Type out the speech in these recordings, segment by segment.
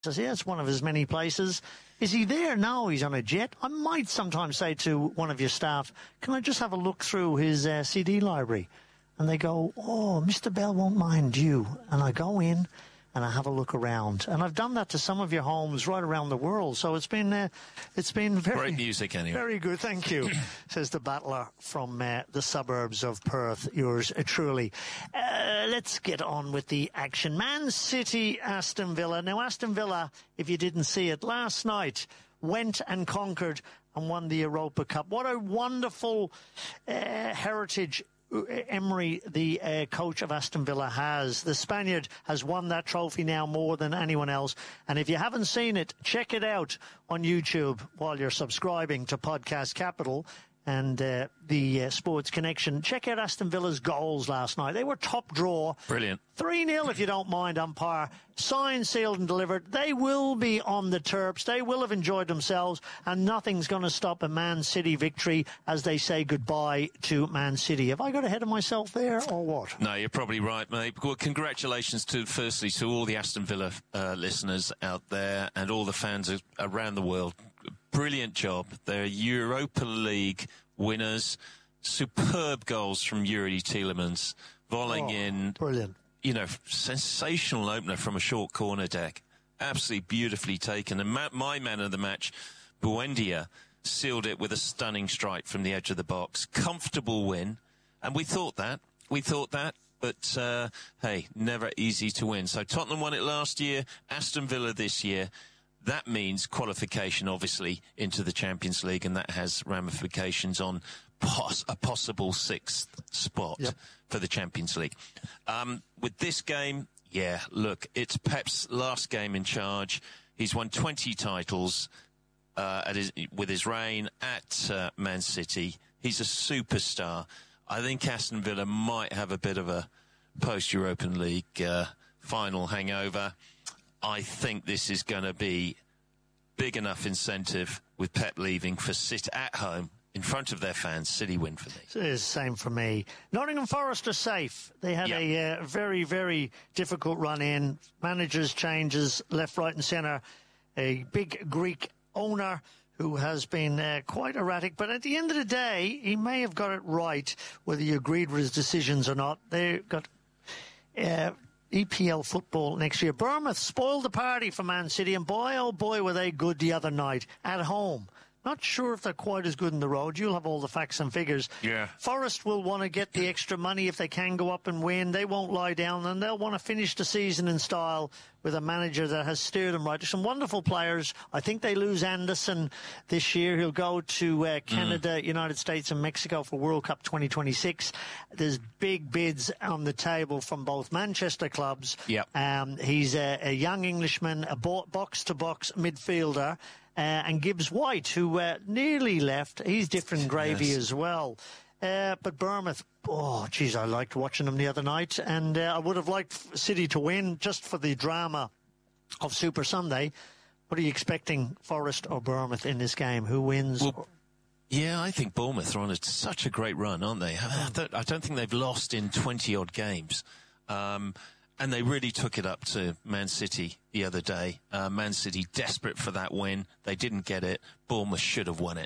says, yeah, it's one of his many places. Is he there? No, he's on a jet. I might sometimes say to one of your staff, can I just have a look through his CD library? And they go, oh, Mr. Bell won't mind you. And I go in and I have a look around. And I've done that to some of your homes right around the world. So it's been very... Great music, anyway. Very good, thank you, says the battler from the suburbs of Perth, yours truly. Let's get on with the action. Man City, Aston Villa. Now, Aston Villa, if you didn't see it, last night went and conquered and won the Europa Cup. What a wonderful heritage Emery, the coach of Aston Villa, has. The Spaniard has won that trophy now more than anyone else. And if you haven't seen it, check it out on YouTube while you're subscribing to Podcast Capital and the Sports Connection. Check out Aston Villa's goals last night. They were top draw. Brilliant. 3-0, if you don't mind, umpire. Signed, sealed and delivered. They will be on the Terps. They will have enjoyed themselves, and nothing's going to stop a Man City victory as they say goodbye to Man City. Have I got ahead of myself there, or what? No, you're probably right, mate. Well, congratulations firstly to all the Aston Villa listeners out there and all the fans around the world. Brilliant job. They're Europa League winners. Superb goals from Yuri Tielemans, volleying in. Brilliant. You know, sensational opener from a short corner deck. Absolutely beautifully taken. And my man of the match, Buendia, sealed it with a stunning strike from the edge of the box. Comfortable win. And we thought that. But, hey, never easy to win. So Tottenham won it last year. Aston Villa this year. That means qualification, obviously, into the Champions League, and that has ramifications on a possible sixth spot for the Champions League. With this game, yeah, look, it's Pep's last game in charge. He's won 20 titles with his reign at Man City. He's a superstar. I think Aston Villa might have a bit of a post-European League final hangover. I think this is going to be big enough incentive with Pep leaving for City at home in front of their fans. City win for me. It is the same for me. Nottingham Forest are safe. They had a very, very difficult run in. Managers changes left, right and centre. A big Greek owner who has been quite erratic. But at the end of the day, he may have got it right, whether you agreed with his decisions or not. They got... EPL football next year. Bournemouth spoiled the party for Man City, and boy, oh boy, were they good the other night at home. Not sure if they're quite as good on the road. You'll have all the facts and figures. Yeah. Forest will want to get the extra money if they can go up and win. They won't lie down, and they'll want to finish the season in style with a manager that has steered them right. There's some wonderful players. I think they lose Anderson this year. He'll go to Canada, United States and Mexico for World Cup 2026. There's big bids on the table from both Manchester clubs. Yep. He's a young Englishman, a box-to-box midfielder. And Gibbs White, who nearly left, he's different gravy as well. But Bournemouth, oh, geez, I liked watching them the other night, and I would have liked City to win just for the drama of Super Sunday. What are you expecting, Forest or Bournemouth, in this game? Who wins? Well, yeah, I think Bournemouth are on such a great run, aren't they? I don't think they've lost in 20-odd games. And they really took it up to Man City the other day. Man City desperate for that win. They didn't get it. Bournemouth should have won it.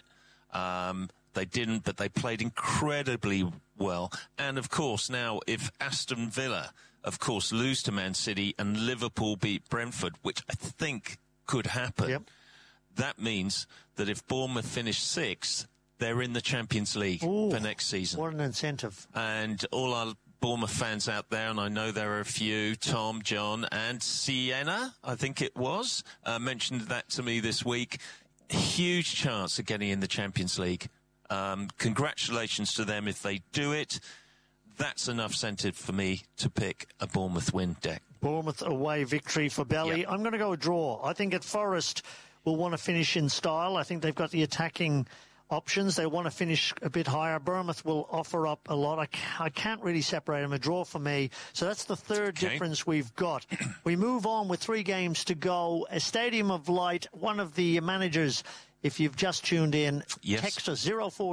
They didn't, but they played incredibly well. And of course, now if Aston Villa, of course, lose to Man City and Liverpool beat Brentford, which I think could happen, that means that if Bournemouth finish sixth, they're in the Champions League for next season. What an incentive. And all our Bournemouth fans out there, and I know there are a few, Tom, John, and Sienna, I think it was, mentioned that to me this week. Huge chance of getting in the Champions League. Congratulations to them if they do it. That's enough incentive for me to pick a Bournemouth win, Deck. Bournemouth away victory for Belly. Yep. I'm going to go a draw. I think at Forest will want to finish in style. I think they've got the attacking options. They want to finish a bit higher. Bournemouth will offer up a lot. I can't really separate them. A draw for me. So that's the third difference we've got. We move on with 3 games to go. A Stadium of Light, one of the managers, if you've just tuned in, text us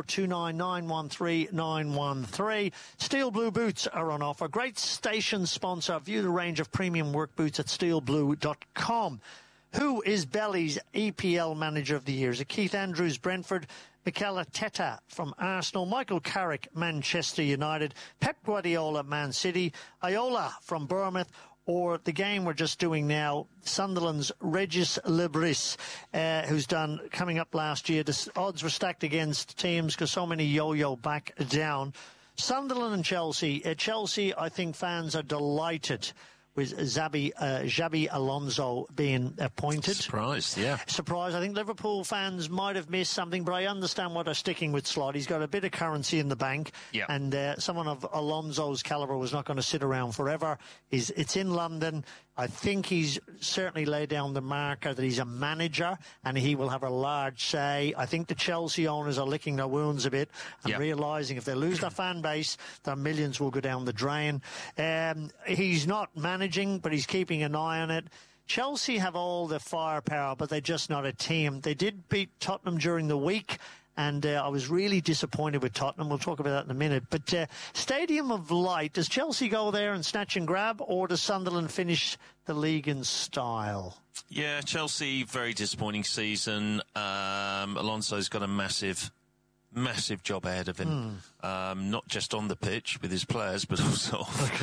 0429913913. Steel Blue boots are on offer. Great station sponsor. View the range of premium work boots at steelblue.com. Who is Belly's EPL Manager of the Year? Is it Keith Andrews, Brentford, Mikel Arteta from Arsenal, Michael Carrick, Manchester United, Pep Guardiola, Man City, Iola from Bournemouth, or the game we're just doing now, Sunderland's Regis Lebris, who's done coming up last year. The odds were stacked against teams because so many yo-yo back down. Sunderland and Chelsea. Chelsea, I think fans are delighted with Xabi Alonso being appointed. Surprised, yeah. Surprised. I think Liverpool fans might have missed something, but I understand why they're sticking with Slot. He's got a bit of currency in the bank, yeah. And someone of Alonso's calibre was not going to sit around forever. It's in London. I think he's certainly laid down the marker that he's a manager and he will have a large say. I think the Chelsea owners are licking their wounds a bit and realising if they lose their fan base, their millions will go down the drain. He's not managing, but he's keeping an eye on it. Chelsea have all the firepower, but they're just not a team. They did beat Tottenham during the week. And I was really disappointed with Tottenham. We'll talk about that in a minute. But Stadium of Light, does Chelsea go there and snatch and grab, or does Sunderland finish the league in style? Yeah, Chelsea, very disappointing season. Alonso's got a massive job ahead of him. Not just on the pitch with his players, but also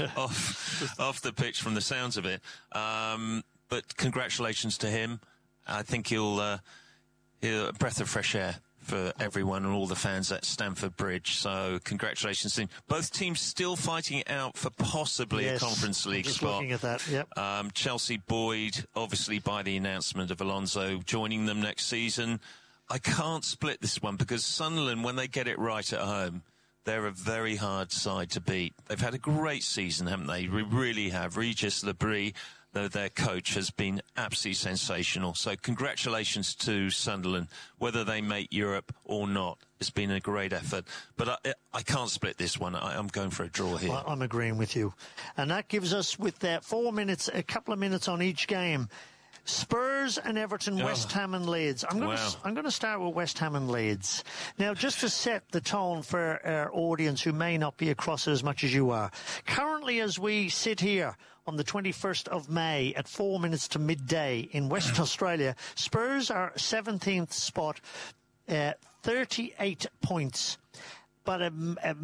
off the pitch from the sounds of it. But congratulations to him. I think he'll a breath of fresh air for everyone and all the fans at Stamford Bridge. So congratulations to him. Both teams still fighting it out for possibly a Conference League spot. Looking at that, yep. Chelsea buoyed, obviously, by the announcement of Alonso joining them next season. I can't split this one because Sunderland, when they get it right at home, they're a very hard side to beat. They've had a great season, haven't they? We really have. Regis Lebris, their coach, has been absolutely sensational. So congratulations to Sunderland, whether they make Europe or not. It's been a great effort. But I can't split this one. I'm going for a draw here. Well, I'm agreeing with you. And that gives us, with 4 minutes, a couple of minutes on each game, Spurs and Everton, West Ham and Leeds. I'm going to start with West Ham and Leeds. Now, just to set the tone for our audience who may not be across it as much as you are. Currently, as we sit here on the 21st of May at 4 minutes to midday in Western Australia, Spurs are 17th spot, 38 points, but a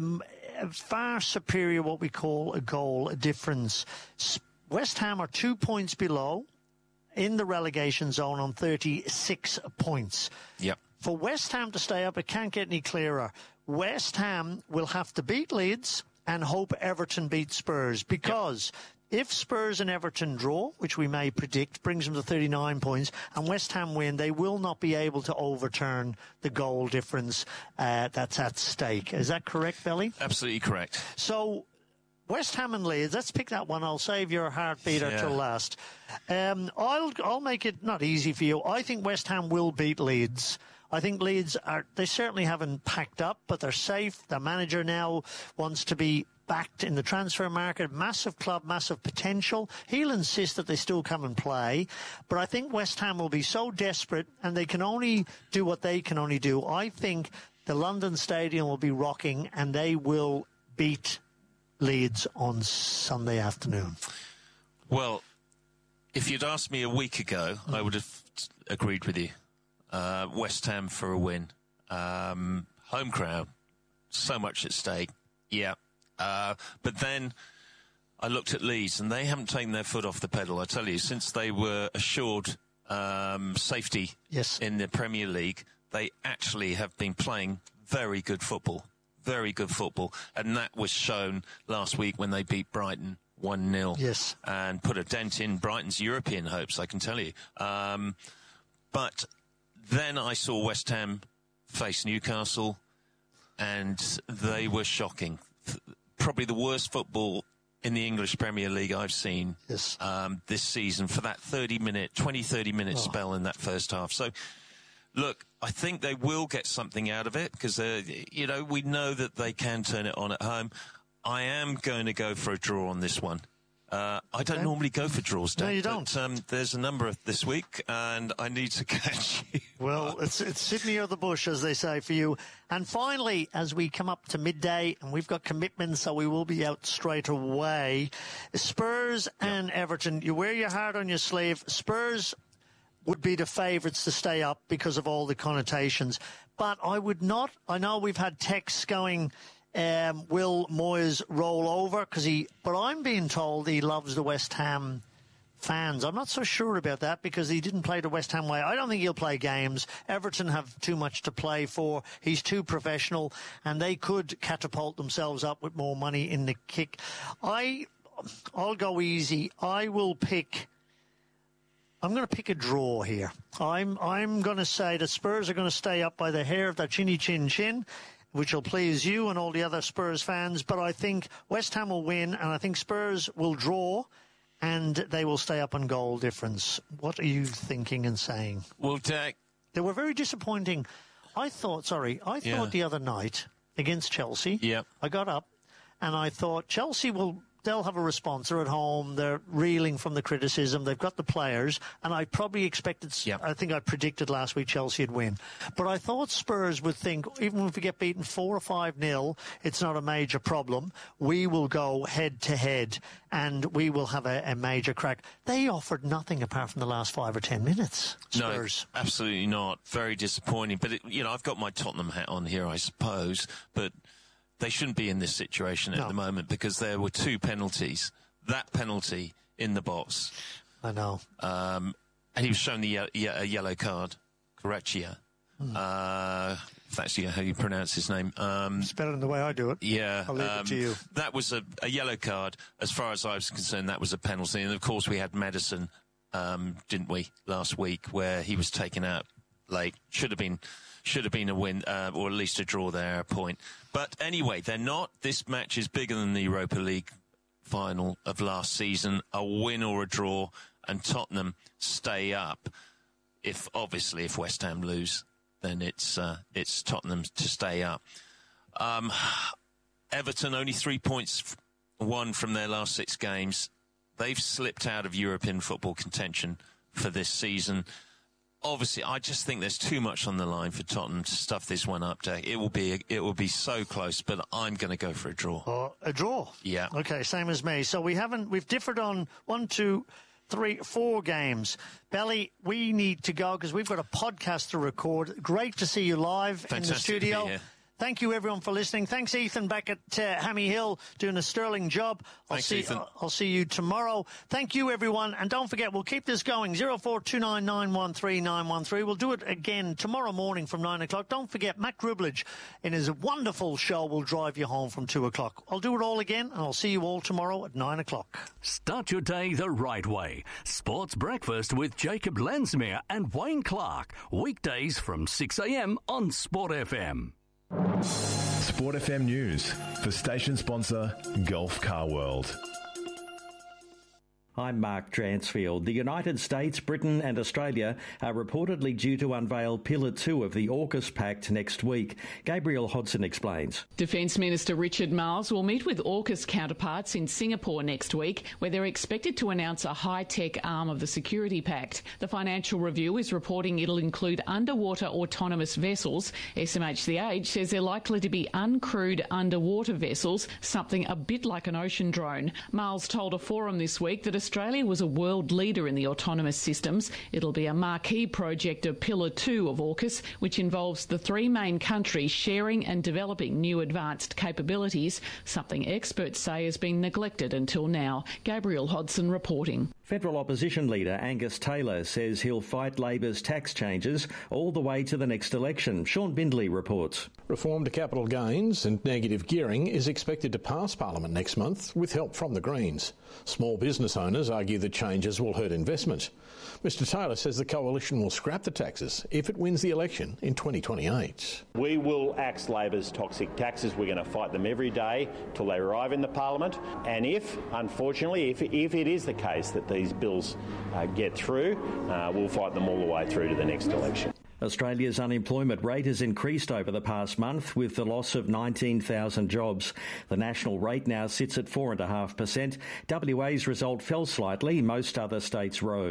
far superior what we call a goal difference. West Ham are 2 points below in the relegation zone on 36 points. Yep. For West Ham to stay up, it can't get any clearer. West Ham will have to beat Leeds and hope Everton beat Spurs, because if Spurs and Everton draw, which we may predict, brings them to 39 points, and West Ham win, they will not be able to overturn the goal difference that's at stake. Is that correct, Belly? Absolutely correct. So West Ham and Leeds, let's pick that one. I'll save your heartbeater till last. I'll make it not easy for you. I think West Ham will beat Leeds. I think Leeds they certainly haven't packed up, but they're safe. Their manager now wants to be backed in the transfer market. Massive club, massive potential. He'll insist that they still come and play. But I think West Ham will be so desperate, and they can only do what they can only do. I think the London Stadium will be rocking, and they will beat Leeds on Sunday afternoon. Well, if you'd asked me a week ago, I would have agreed with you. West Ham for a win. Home crowd, so much at stake. Yeah. But then I looked at Leeds, and they haven't taken their foot off the pedal. I tell you, since they were assured safety in the Premier League, they actually have been playing very good football. Very good football. And that was shown last week when they beat Brighton 1-0. Yes. And put a dent in Brighton's European hopes, I can tell you. But then I saw West Ham face Newcastle, and they were shocking. Probably the worst football in the English Premier League I've seen this season for that 20-30-minute spell in that first half. So, look, I think they will get something out of it because, we know that they can turn it on at home. I am going to go for a draw on this one. I don't normally go for draws, Dave. No, you don't. But, there's a number this week, and I need to catch you. Well, it's Sydney or the bush, as they say, for you. And finally, as we come up to midday, and we've got commitments, so we will be out straight away, Spurs and Everton. You wear your heart on your sleeve. Spurs would be the favourites to stay up because of all the connotations. But I would not. I know we've had texts going, will Moyes roll over? But I'm being told he loves the West Ham fans. I'm not so sure about that because he didn't play the West Ham way. I don't think he'll play games. Everton have too much to play for. He's too professional, and they could catapult themselves up with more money in the kick. I'll go easy. I'm going to pick a draw here. I'm going to say the Spurs are going to stay up by the hair of their chinny chin chin, which will please you and all the other Spurs fans. But I think West Ham will win, and I think Spurs will draw, and they will stay up on goal difference. What are you thinking and saying? Well, Dak, they were very disappointing. I thought the other night against Chelsea, I got up and I thought Chelsea they'll have a response. They're at home. They're reeling from the criticism. They've got the players. And I probably expected, I think I predicted last week Chelsea would win. But I thought Spurs would think, even if we get beaten 4 or 5-0, it's not a major problem. We will go head to head and we will have a major crack. They offered nothing apart from the last 5 or 10 minutes. Spurs. No, absolutely not. Very disappointing. But, I've got my Tottenham hat on here, I suppose. But they shouldn't be in this situation at the moment because there were 2 penalties. That penalty in the box. I know. And he was shown a yellow card. Correcchia. If that's how you pronounce his name. It's better than the way I do it. Yeah. I'll leave it to you. That was a yellow card. As far as I was concerned, that was a penalty. And, of course, we had Maddison, didn't we, last week, where he was taken out late. Should have been a win, or at least a draw there, a point. But anyway, they're not. This match is bigger than the Europa League final of last season. A win or a draw, and Tottenham stay up. If West Ham lose, then it's Tottenham to stay up. Everton only 3 points won from their last 6 games. They've slipped out of European football contention for this season. Obviously, I just think there's too much on the line for Tottenham to stuff this one up, Jack. It will be so close, but I'm going to go for a draw. A draw? Yeah. Okay, same as me. So we've differed on 1, 2, 3, 4 games. Belly, we need to go because we've got a podcast to record. Great to see you live in the studio. To be here. Thank you, everyone, for listening. Thanks, Ethan, back at Hammy Hill, doing a sterling job. Thanks, Ethan. I'll see you tomorrow. Thank you, everyone. And don't forget, we'll keep this going. 0429913913. We'll do it again tomorrow morning from 9 o'clock. Don't forget, Matt Gribledge, in his wonderful show, will drive you home from 2 o'clock. I'll do it all again, and I'll see you all tomorrow at 9 o'clock. Start your day the right way. Sports Breakfast with Jacob Lansmere and Wayne Clark. Weekdays from 6 a.m. on Sport FM. Sport FM News for station sponsor Gulf Car World. I'm Mark Dransfield. The United States, Britain and Australia are reportedly due to unveil Pillar 2 of the AUKUS Pact next week. Gabrielle Hodson explains. Defence Minister Richard Marles will meet with AUKUS counterparts in Singapore next week, where they're expected to announce a high-tech arm of the Security Pact. The Financial Review is reporting it'll include underwater autonomous vessels. SMH The Age says they're likely to be uncrewed underwater vessels, something a bit like an ocean drone. Marles told a forum this week that Australia was a world leader in the autonomous systems. It'll be a marquee project of Pillar 2 of AUKUS, which involves the 3 main countries sharing and developing new advanced capabilities, something experts say has been neglected until now. Gabrielle Hodson reporting. Federal opposition leader Angus Taylor says he'll fight Labor's tax changes all the way to the next election. Sean Bindley reports. Reform to capital gains and negative gearing is expected to pass Parliament next month with help from the Greens. Small business owners argue the changes will hurt investment. Mr Taylor says the coalition will scrap the taxes if it wins the election in 2028. We will axe Labor's toxic taxes. We're going to fight them every day till they arrive in the Parliament. And if it is the case that these bills get through, we'll fight them all the way through to the next election. Australia's unemployment rate has increased over the past month with the loss of 19,000 jobs. The national rate now sits at 4.5%. WA's result fell slightly. Most other states rose.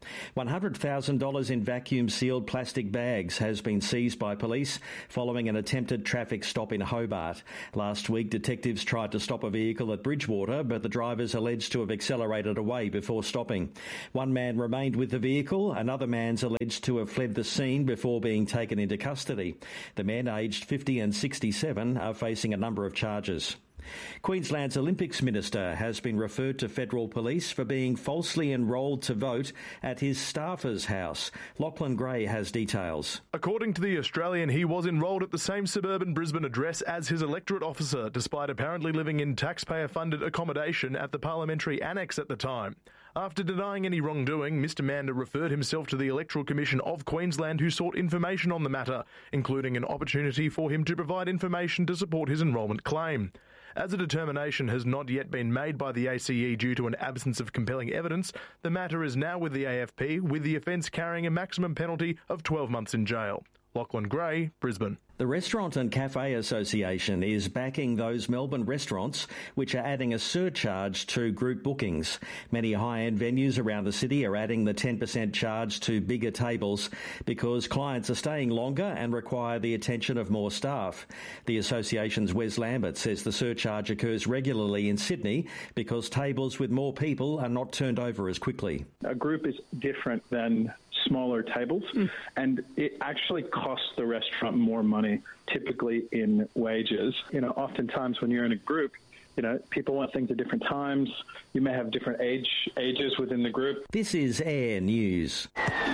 $100,000 in vacuum-sealed plastic bags has been seized by police following an attempted traffic stop in Hobart. Last week, detectives tried to stop a vehicle at Bridgewater, but the driver's alleged to have accelerated away before stopping. One man remained with the vehicle. Another man's alleged to have fled the scene before being taken into custody. The men, aged 50 and 67, are facing a number of charges. Queensland's Olympics Minister has been referred to federal police for being falsely enrolled to vote at his staffer's house. Lachlan Gray has details. According to The Australian, he was enrolled at the same suburban Brisbane address as his electorate officer, despite apparently living in taxpayer-funded accommodation at the parliamentary annex at the time. After denying any wrongdoing, Mr Mander referred himself to the Electoral Commission of Queensland, who sought information on the matter, including an opportunity for him to provide information to support his enrolment claim. As a determination has not yet been made by the ACE due to an absence of compelling evidence, the matter is now with the AFP, with the offence carrying a maximum penalty of 12 months in jail. Lachlan Gray, Brisbane. The Restaurant and Cafe Association is backing those Melbourne restaurants which are adding a surcharge to group bookings. Many high-end venues around the city are adding the 10% charge to bigger tables because clients are staying longer and require the attention of more staff. The association's Wes Lambert says the surcharge occurs regularly in Sydney because tables with more people are not turned over as quickly. A group is different than smaller tables, and it actually costs the restaurant more money, typically in wages. Oftentimes when you're in a group, people want things at different times. You may have different ages within the group. This is Air News.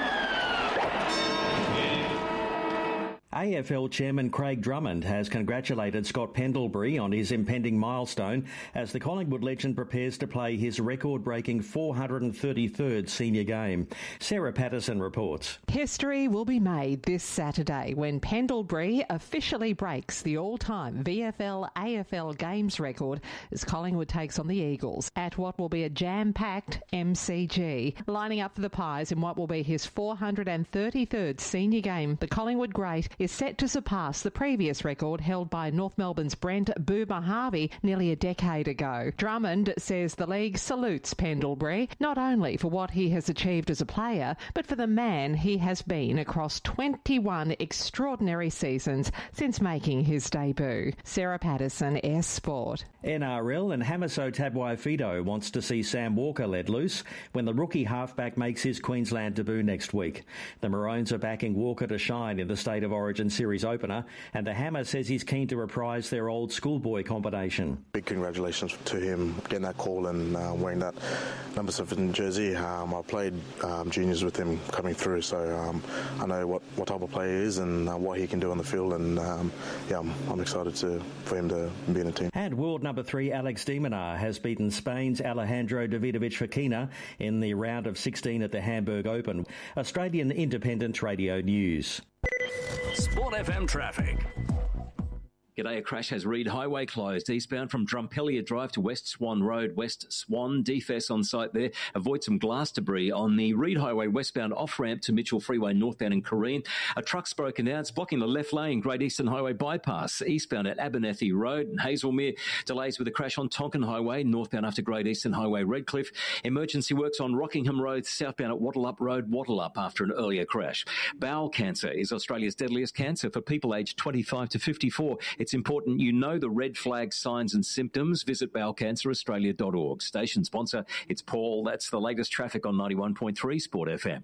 AFL Chairman Craig Drummond has congratulated Scott Pendlebury on his impending milestone as the Collingwood legend prepares to play his record-breaking 433rd senior game. Sarah Patterson reports. History will be made this Saturday when Pendlebury officially breaks the all-time VFL-AFL games record as Collingwood takes on the Eagles at what will be a jam-packed MCG. Lining up for the Pies in what will be his 433rd senior game, the Collingwood great is set to surpass the previous record held by North Melbourne's Brent Boomer Harvey nearly a decade ago. Drummond says the league salutes Pendlebury, not only for what he has achieved as a player, but for the man he has been across 21 extraordinary seasons since making his debut. Sarah Patterson, S Sport. NRL and Hamiso Tabuai-Fidow wants to see Sam Walker let loose when the rookie halfback makes his Queensland debut next week. The Maroons are backing Walker to shine in the State of Origin Series opener, and the Hammer says he's keen to reprise their old schoolboy combination. Big congratulations to him getting that call and wearing that number 7 jersey. I played juniors with him coming through, so I know what type of player he is and what he can do on the field, and I'm excited for him to be in the team. And world number 3 Alex de Minaur has beaten Spain's Alejandro Davidovich Fokina in the round of 16 at the Hamburg Open. Australian Independent Radio News. Sport FM traffic. G'day, a crash has Reid Highway closed eastbound from Drumpelia Drive to West Swan Road, West Swan. DFS on site there. Avoid some glass debris on the Reid Highway westbound off-ramp to Mitchell Freeway northbound in Corrine. A truck's broken down. It's blocking the left lane, Great Eastern Highway bypass eastbound at Abernethy Road and Hazelmere. Delays with a crash on Tonkin Highway northbound after Great Eastern Highway Redcliffe. Emergency works on Rockingham Road southbound at Wattleup Road, Wattleup after an earlier crash. Bowel cancer is Australia's deadliest cancer for people aged 25 to 54. It's important you know the red flag signs and symptoms. Visit bowelcanceraustralia.org. Station sponsor, it's Paul. That's the latest traffic on 91.3 Sport FM.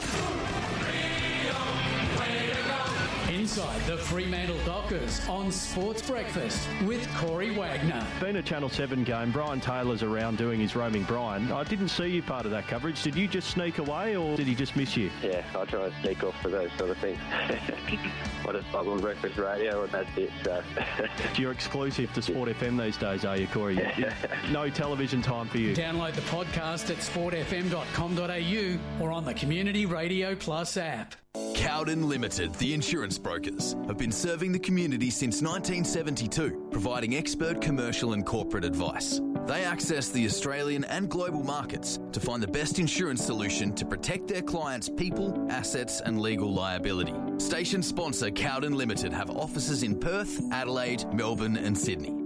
Inside the Fremantle Dockers on Sports Breakfast with Corey Wagner. Been a Channel 7 game. Brian Taylor's around doing his roaming Brian. I didn't see you part of that coverage. Did you just sneak away or did he just miss you? Yeah, I try and sneak off for those sort of things. I just bug on breakfast radio and that's it. So. You're exclusive to Sport FM these days, are you, Corey? No television time for you. Download the podcast at sportfm.com.au or on the Community Radio Plus app. Cowden Limited, the insurance brokers, have been serving the community since 1972, providing expert commercial and corporate advice. They access the Australian and global markets to find the best insurance solution to protect their clients' people, assets and legal liability. Station sponsor Cowden Limited have offices in Perth, Adelaide, Melbourne and Sydney.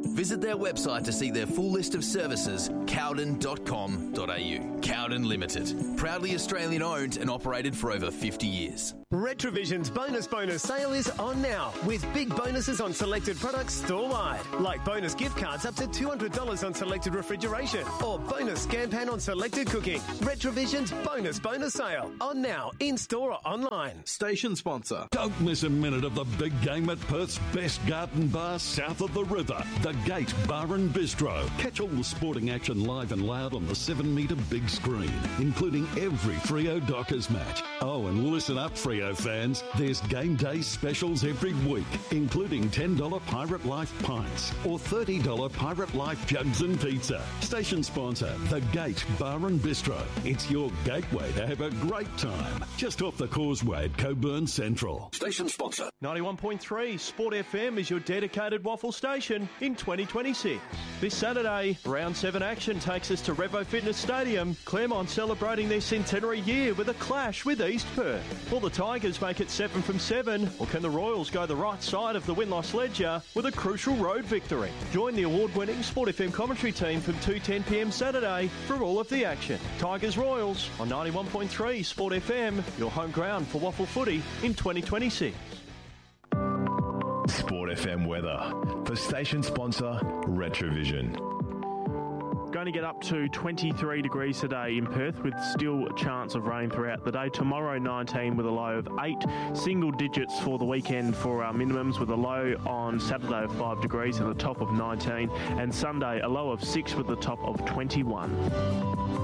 Visit their website to see their full list of services, cowden.com.au. Cowden Limited, proudly Australian owned and operated for over 50 years. Retrovision's bonus sale is on now with big bonuses on selected products store-wide, like bonus gift cards up to $200 on selected refrigeration or bonus scan pan on selected cooking. Retrovision's bonus sale on now, in-store or online. Station sponsor. Don't miss a minute of the big game at Perth's best garden bar south of the river, the Gate Bar and Bistro. Catch all the sporting action live and loud on the 7-metre big screen, including every Freo Dockers match. Oh, and listen up, Freo fans. There's game day specials every week, including $10 Pirate Life pints or $30 Pirate Life jugs and pizza. Station sponsor, the Gate Bar and Bistro. It's your gateway to have a great time. Just off the causeway at Coburn Central. Station sponsor. 91.3 Sport FM is your dedicated waffle station in 2026. This Saturday, round 7 action takes us to Revo Fitness Stadium. Claremont celebrating their centenary year with a clash with East Perth. Will the Tigers make it 7 from 7, or can the Royals go the right side of the win-loss ledger with a crucial road victory? Join the award-winning Sport FM commentary team from 2:10pm Saturday for all of the action. Tigers Royals on 91.3 Sport FM, your home ground for waffle footy in 2026. Sport FM weather for station sponsor Retrovision. Going to get up to 23 degrees today in Perth with still a chance of rain throughout the day. Tomorrow 19 with a low of 8. Single digits for the weekend for our minimums with a low on Saturday of 5 degrees and a top of 19. And Sunday a low of 6 with a top of 21.